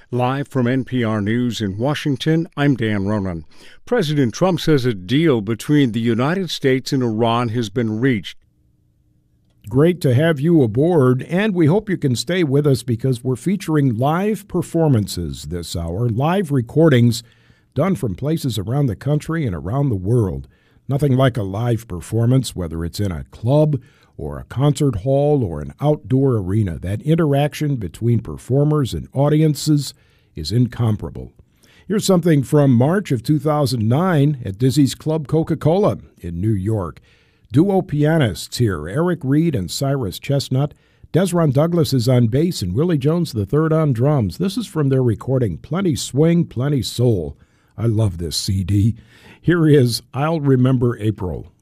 Live from NPR News in Washington, I'm Dan Ronan. President Trump says a deal between the United States and Iran has been reached. Great to have you aboard, and we hope you can stay with us because we're featuring live performances this hour, live recordings done from places around the country and around the world. Nothing like a live performance, whether it's in a club or a concert hall or an outdoor arena. That interaction between performers and audiences is incomparable. Here's something from March of 2009 at Dizzy's Club Coca-Cola in New York. Duo pianists here, Eric Reed and Cyrus Chestnut. Desron Douglas is on bass and Willie Jones III on drums. This is from their recording, Plenty Swing, Plenty Soul. I love this CD. Here is I'll Remember April.